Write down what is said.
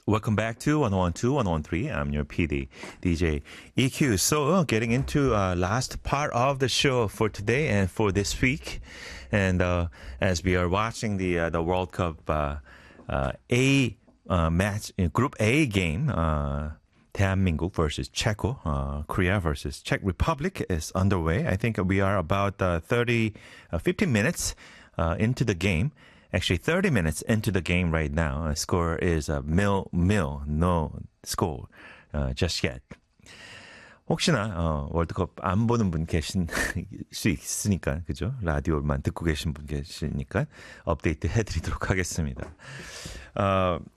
Welcome back to 1012, 1013. I'm your PD, DJ EQ. So, getting into last part of the show for today and for this week. And as we are watching the World Cup A match, Group A game, 대한민국 versus Czechia, Korea versus Czech Republic is underway. I think we are about 15 minutes into the game. Actually, 30 minutes into the game right now. Score is 0-0. No score just yet. 혹시나 월드컵 안 보는 분 계신 수 있으니까, 그죠? 라디오만 듣고 계신 분 계시니까 업데이트 해드리도록 하겠습니다.